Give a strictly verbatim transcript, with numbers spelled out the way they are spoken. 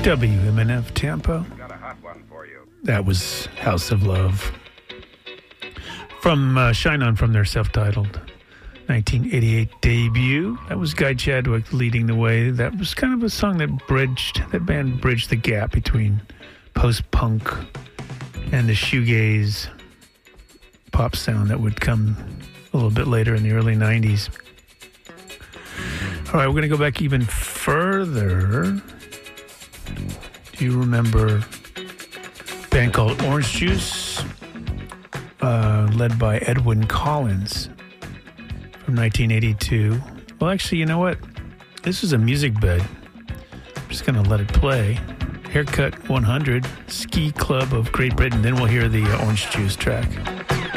W M N F Tampa. Got a hot one for you. That was House of Love. From uh, Shine On, from their self-titled nineteen eighty-eight debut. That was Guy Chadwick leading the way. That was kind of a song that bridged, that band bridged the gap between post-punk and the shoegaze pop sound that would come a little bit later in the early nineties. All right, we're going to go back even further. Do you remember a band called Orange Juice, uh, led by Edwyn Collins from nineteen eighty-two? Well, actually, you know what? This is a music bed. I'm just going to let it play. Haircut one hundred, Ski Club of Great Britain. Then we'll hear the uh, Orange Juice track.